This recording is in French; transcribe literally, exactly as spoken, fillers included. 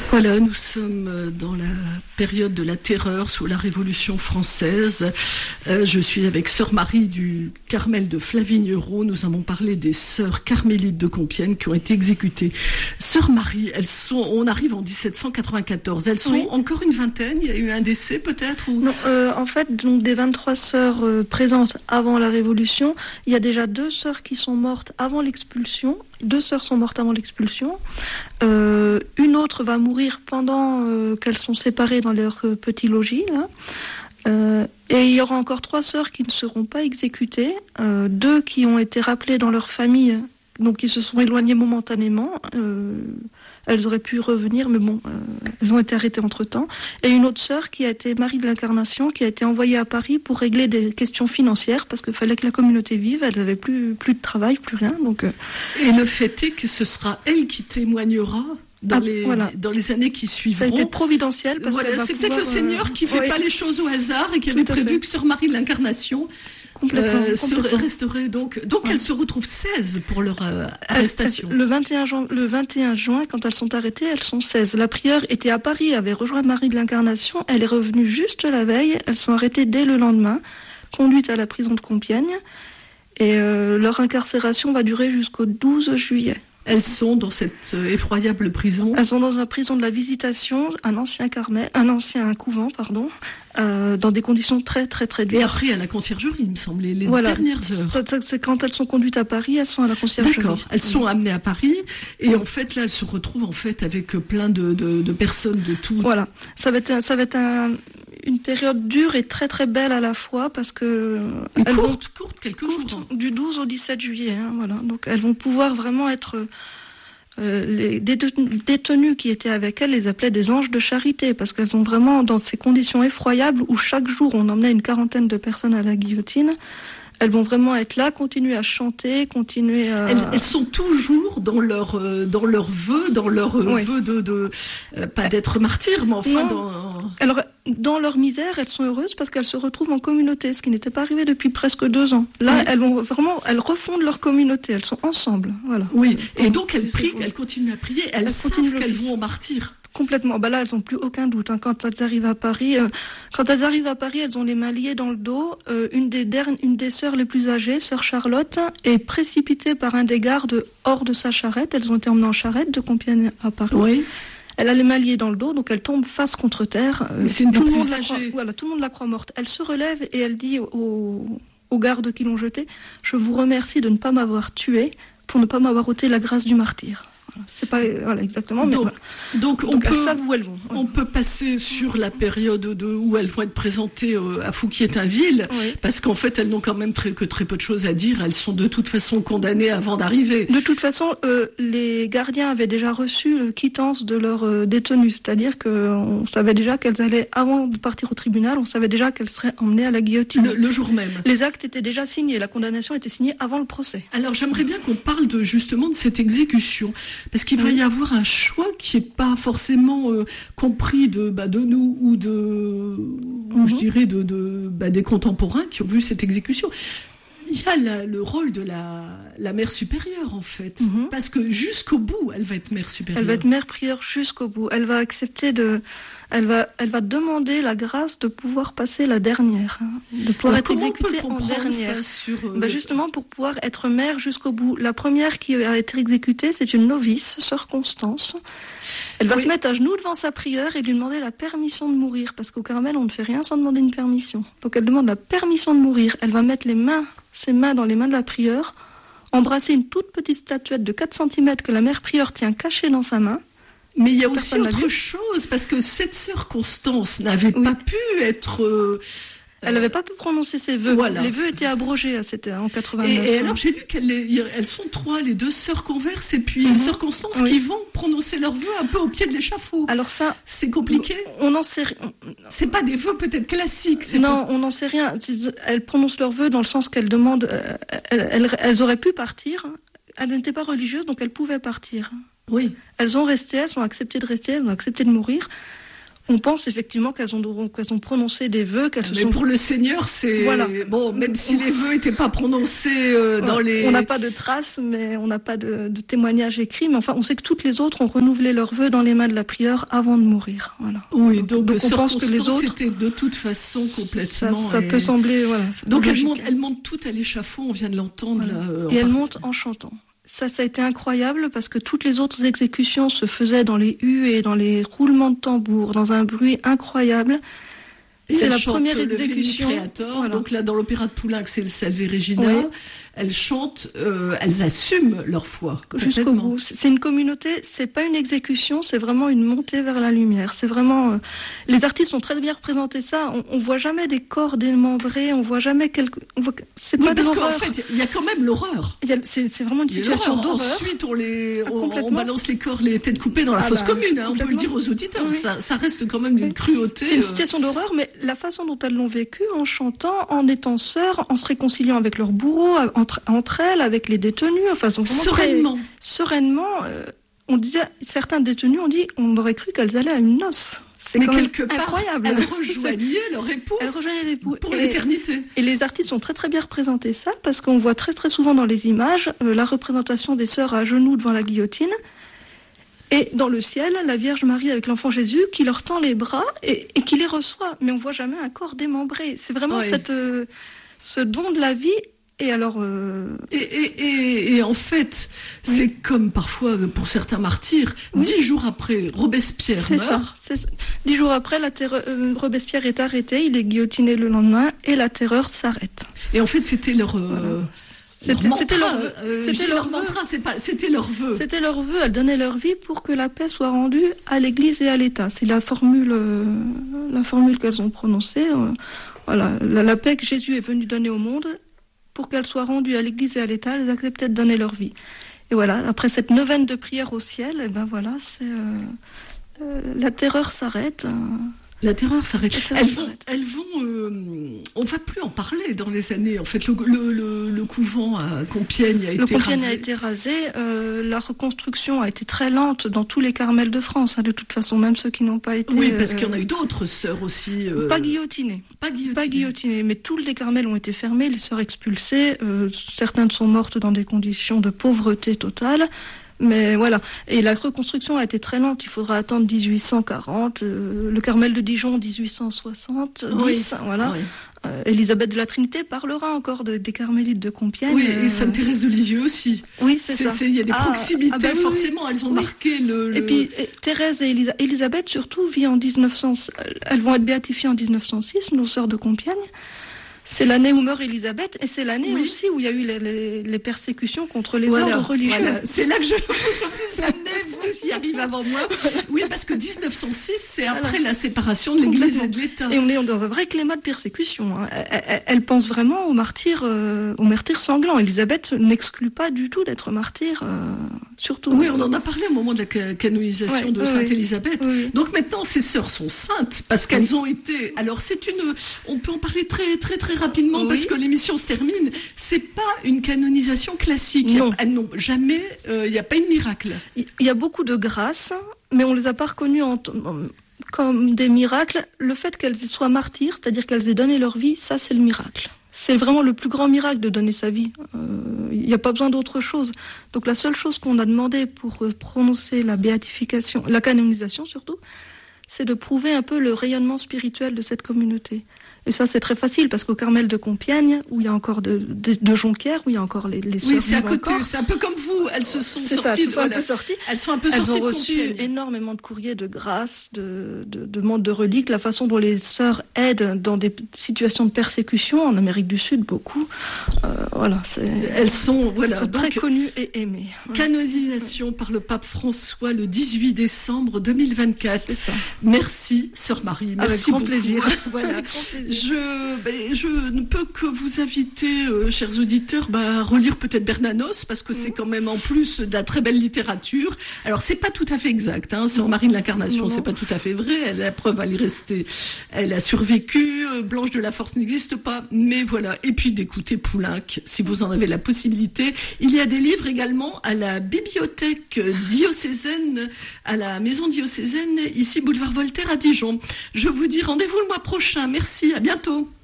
Voilà, nous sommes dans la période de la terreur sous la Révolution française. Euh, je suis avec Sœur Marie du Carmel de Flavignerot. Nous avons parlé des sœurs carmélites de Compiègne qui ont été exécutées. Sœur Marie, elles sont, on arrive en dix-sept cent quatre-vingt-quatorze. Elles sont oui. encore une vingtaine. Il y a eu un décès peut-être ou... Non, euh, en fait, donc des vingt-trois sœurs euh, présentes avant la Révolution, il y a déjà deux sœurs qui sont mortes avant l'expulsion. Deux sœurs sont mortes avant l'expulsion. Euh, une autre va mourir pendant euh, qu'elles sont séparées dans leur euh, petit logis. Là. Euh, et il y aura encore trois sœurs qui ne seront pas exécutées. Euh, deux qui ont été rappelées dans leur famille, donc qui se sont éloignées momentanément. Euh, elles auraient pu revenir, mais bon, euh, elles ont été arrêtées entre-temps. Et une autre sœur qui a été Marie de l'Incarnation, qui a été envoyée à Paris pour régler des questions financières, parce qu'il fallait que la communauté vive, elles n'avaient plus, plus de travail, plus rien. Donc, euh... Et le fait est que ce sera elle qui témoignera dans, ah, les, voilà. dans les années qui suivront. Ça a été providentiel. Parce voilà, qu'elle va c'est pouvoir, peut-être le Seigneur euh... qui ne fait oui. pas les choses au hasard et qui avait prévu fait. que Sœur Marie de l'Incarnation Complètement, euh, complètement. resterait donc. Donc ouais. elles se retrouvent seize pour leur euh, arrestation. Le vingt et un juin, le vingt et un juin, quand elles sont arrêtées, elles sont seize. La prieure était à Paris, avait rejoint Marie de l'Incarnation. Elle est revenue juste la veille. Elles sont arrêtées dès le lendemain, conduites à la prison de Compiègne. Et euh, leur incarcération va durer jusqu'au douze juillet. Elles sont dans cette euh, effroyable prison. Elles sont dans la prison de la Visitation, un ancien Carmel, un ancien couvent, pardon, euh, dans des conditions très très très dures. Et après à la conciergerie, il me semble, les, les voilà. dernières heures. Ça, ça, c'est quand elles sont conduites à Paris, elles sont à la conciergerie. D'accord. Elles sont amenées à Paris et en fait là, elles se retrouvent en fait avec plein de, de, de personnes de tout. Voilà. Ça va être, un, ça va être un, une période dure et très très belle à la fois parce que elles courte, vont, courte, quelques courte, jours. Du douze au dix-sept juillet. Hein, voilà. Donc elles vont pouvoir vraiment être Euh, les détenus qui étaient avec elles les appelaient des anges de charité parce qu'elles sont vraiment dans ces conditions effroyables où chaque jour on emmenait une quarantaine de personnes à la guillotine. Elles vont vraiment être là, continuer à chanter, continuer à... Elles, elles sont toujours dans leur, euh, dans leur vœu, dans leur euh, oui. vœu de... de euh, pas d'être martyr, mais enfin... Non. Dans... Alors, dans leur misère, elles sont heureuses parce qu'elles se retrouvent en communauté, ce qui n'était pas arrivé depuis presque deux ans. Là, oui. elles vont vraiment... Elles refondent leur communauté, elles sont ensemble, voilà. Oui, et donc elles prient, elles continuent à prier, elles, elles savent qu'elles vont au martyr. Complètement. Bah là, elles n'ont plus aucun doute. Hein. Quand elles arrivent à Paris, euh, quand elles arrivent à Paris, elles ont les mains liées dans le dos. Euh, une des dernières, une des sœurs les plus âgées, sœur Charlotte, est précipitée par un des gardes hors de sa charrette. Elles ont été emmenées en charrette de Compiègne à Paris. Oui. Elle a les mains liées dans le dos, donc elle tombe face contre terre. Euh, C'est une tout des le plus monde âgées. La croit, voilà, tout le monde la croit morte. Elle se relève et elle dit aux, aux gardes qui l'ont jetée, « Je vous remercie de ne pas m'avoir tuée pour ne pas m'avoir ôté la grâce du martyr. » C'est pas voilà, exactement, mais donc, voilà. donc, on donc peut, elles savent où elles vont. On peut passer sur la période de, où elles vont être présentées euh, à Fouquier-Tinville, oui. parce qu'en fait, elles n'ont quand même très, que très peu de choses à dire. Elles sont de toute façon condamnées avant d'arriver. De toute façon, euh, les gardiens avaient déjà reçu le quittance de leurs euh, détenus, c'est-à-dire qu'on savait déjà qu'elles allaient, avant de partir au tribunal, on savait déjà qu'elles seraient emmenées à la guillotine. Le, le jour même. Les actes étaient déjà signés, la condamnation était signée avant le procès. Alors j'aimerais bien qu'on parle de, justement de cette exécution. Parce qu'il va oui. y avoir un choix qui n'est pas forcément euh, compris de, bah, de nous ou de, mm-hmm. ou je dirais de, de, bah, des contemporains qui ont vu cette exécution. Il y a la, le rôle de la, la mère supérieure, en fait. Mm-hmm. Parce que jusqu'au bout, elle va être mère supérieure. Elle va être mère prieure jusqu'au bout. Elle va accepter de... Elle va, elle va demander la grâce de pouvoir passer la dernière. Hein, de pouvoir Alors, être exécutée en dernière. Sur, euh, bah justement, pour pouvoir être mère jusqu'au bout. La première qui a été exécutée, c'est une novice, sœur Constance. Elle va oui. se mettre à genoux devant sa prieure et lui demander la permission de mourir. Parce qu'au Carmel, on ne fait rien sans demander une permission. Donc elle demande la permission de mourir. Elle va mettre les mains... ses mains dans les mains de la prieure, embrasser une toute petite statuette de quatre centimètres que la mère prieure tient cachée dans sa main. Mais il y a aussi autre chose, parce que cette sœur Constance n'avait oui. pas pu être... Euh, elle n'avait pas pu prononcer ses vœux. Voilà. Les vœux étaient abrogés à cette, en quatre-vingt-neuf. Et, et alors j'ai lu qu'elles elles sont trois, les deux sœurs converses et puis mm-hmm. sœur Constance oui. qui vont prononcer leurs vœux un peu au pied de l'échafaud. Alors ça... C'est compliqué. On n'en sait rien. C'est pas des vœux peut-être classiques. C'est non, pas... on n'en sait rien. Elles prononcent leurs vœux dans le sens qu'elles demandent... Euh, elles, elles, elles auraient pu partir. Elles n'étaient pas religieuses, donc elles pouvaient partir. Oui. Elles ont resté, elles ont accepté de rester, elles ont accepté de mourir. On pense effectivement qu'elles ont, qu'elles ont prononcé des vœux, qu'elles ah, se mais sont... pour le Seigneur, c'est... Voilà. Bon, même si les vœux n'étaient pas prononcés euh, dans voilà. les... On n'a pas de traces, mais on n'a pas de, de témoignages écrits, mais enfin, on sait que toutes les autres ont renouvelé leurs vœux dans les mains de la prieure avant de mourir. Voilà. Oui, donc, donc, donc on pense que les autres... c'était de toute façon complètement... Ça, ça et... peut sembler... Voilà, donc elles montent, elles montent toutes à l'échafaud, on vient de l'entendre. Voilà. Là, euh, et elles montent en chantant. Ça, ça a été incroyable parce que toutes les autres exécutions se faisaient dans les hues et dans les roulements de tambour, dans un bruit incroyable. Et c'est la première exécution. Voilà. Donc là, dans l'opéra de Poulenc, c'est le Salve Regina. Oui. Elles chantent, euh, elles assument leur foi. Jusqu'au bout. C'est une communauté, c'est pas une exécution, c'est vraiment une montée vers la lumière. C'est vraiment. Euh, les artistes ont très bien représenté ça. On, on voit jamais des corps démembrés, on voit jamais quelque. On voit... C'est oui, pas de parce l'horreur. qu'en fait, il y a quand même l'horreur. C'est, c'est vraiment une situation d'horreur. Ensuite, on les, on, on balance les corps, les têtes coupées dans la ah fosse bah, commune. Hein, on peut le dire aux auditeurs. Oui. Ça, ça reste quand même d'une oui. cruauté. C'est une situation d'horreur, mais la façon dont elles l'ont vécu, en chantant, en étant sœurs, en se réconciliant avec leurs bourreaux, entre, entre elles, avec les détenus, enfin, sont vraiment sereinement. Très, sereinement, euh, on disait, certains détenus ont dit, on aurait cru qu'elles allaient à une noce. C'est mais quelque part, incroyable. Elles rejoignaient leur époux. Elles rejoignaient l'époux pour et, l'éternité. Et les artistes ont très très bien représenté ça, parce qu'on voit très très souvent dans les images euh, la représentation des sœurs à genoux devant la guillotine. Et dans le ciel, la Vierge Marie avec l'enfant Jésus qui leur tend les bras et, et qui les reçoit. Mais on voit jamais un corps démembré. C'est vraiment oui. cette, euh, ce don de la vie. Et alors, euh... et, et, et, et en fait, oui. c'est comme parfois pour certains martyrs. Oui. Dix jours après, Robespierre c'est meurt. Ça, c'est ça. Dix jours après, la terreur, euh, Robespierre est arrêté, il est guillotiné le lendemain, et la terreur s'arrête. Et en fait, c'était leur. Euh... Voilà. C'était, leur c'était leur, euh, c'était leur mantra, c'est pas, c'était leur vœu. C'était leur vœu. Elles donnaient leur vie pour que la paix soit rendue à l'Église et à l'État. C'est la formule, euh, la formule qu'elles ont prononcée. Euh, voilà, la, la paix que Jésus est venu donner au monde, pour qu'elle soit rendue à l'Église et à l'État, elles acceptaient de donner leur vie. Et voilà, après cette neuvaine de prière au ciel, et ben voilà, c'est euh, euh, la terreur s'arrête. Euh, La terreur s'arrête. Elles vont, elles vont euh, on va plus en parler dans les années. En fait, le, le, le, le couvent à Compiègne a été rasé. Le Compiègne a été rasé. Euh, la reconstruction a été très lente dans tous les Carmels de France. Hein, de toute façon, même ceux qui n'ont pas été. Oui, parce euh, qu'il y en a eu d'autres sœurs aussi. Euh, pas guillotinées. Pas guillotinées. Pas guillotinées. Mais tous les Carmels ont été fermés, les sœurs expulsées. Euh, certaines sont mortes dans des conditions de pauvreté totale. Mais voilà, et la reconstruction a été très lente. Il faudra attendre dix-huit cent quarante, euh, le Carmel de Dijon dix-huit cent soixante, oui. dix, voilà. Oui. Euh, Élisabeth de la Trinité parlera encore de, des Carmélites de Compiègne. Oui, et Sainte Thérèse de Lisieux aussi. Oui, c'est, c'est ça. Il y a des ah, proximités, ah bah oui, oui. forcément, elles ont oui. marqué le, le... Et puis et Thérèse et Elisa, Élisabeth surtout vit en dix-neuf cents. Elles vont être béatifiées en dix-neuf cent six, nos sœurs de Compiègne. C'est l'année où meurt Élisabeth et c'est l'année oui. aussi où il y a eu les, les, les persécutions contre les voilà, ordres religieux. Voilà. C'est là que je vous amener, vous y arrivez avant moi. Oui, parce que dix-neuf cent six, c'est après voilà. la séparation de l'Église et de l'État. Et on est dans un vrai climat de persécution. Hein. Elle, elle, elle pense vraiment aux martyrs, euh, aux martyrs sanglants. Élisabeth n'exclut pas du tout d'être martyr, euh, surtout. Oui, on en a parlé au moment de la canonisation ouais, de oui, Sainte oui. Élisabeth. Oui. Donc maintenant, ces sœurs sont saintes parce qu'elles oui. ont été. Alors c'est une. On peut en parler très très très rapidement oui. parce que l'émission se termine. C'est pas une canonisation classique. Non. Elles n'ont jamais. Il euh, n'y a pas eu de miracle. Il y a beaucoup de grâces, mais on les a pas reconnues en, comme des miracles. Le fait qu'elles soient martyrs, c'est-à-dire qu'elles aient donné leur vie, ça c'est le miracle. C'est vraiment le plus grand miracle de donner sa vie. Il euh, n'y a pas besoin d'autre chose. Donc la seule chose qu'on a demandé pour euh, prononcer la béatification, la canonisation surtout, c'est de prouver un peu le rayonnement spirituel de cette communauté. Et ça, c'est très facile, parce qu'au Carmel de Compiègne, où il y a encore de, de, de Jonquière, où il y a encore les, les sœurs. Oui, c'est à côté, encore. C'est un peu comme vous, elles se sont c'est sorties. Ça, voilà. un peu sorties. Elles sont un peu elles sorties ont reçu énormément de courriers de grâce, de, de, de demandes de reliques, la façon dont les sœurs aident dans des situations de persécution, en Amérique du Sud, beaucoup. Euh, voilà, c'est, elles sont, voilà, elles sont donc, très connues et aimées. Canonisation par le pape François le dix-huit décembre deux mille vingt-quatre. C'est ça. Merci, sœur Marie. Merci Avec grand beaucoup. plaisir. Voilà. Avec grand plaisir. Je, ben, je ne peux que vous inviter, euh, chers auditeurs, bah, à relire peut-être Bernanos, parce que c'est quand même en plus de la très belle littérature. Alors, c'est pas tout à fait exact, hein. Sur Marie de l'Incarnation, c'est pas tout à fait vrai. Elle, la preuve, elle est restée, elle a survécu. Blanche de la Force n'existe pas, mais voilà. Et puis d'écouter Poulenc, si vous en avez la possibilité. Il y a des livres également à la bibliothèque diocésaine, à la maison diocésaine, ici boulevard Voltaire à Dijon. Je vous dis rendez-vous le mois prochain. Merci, à bientôt.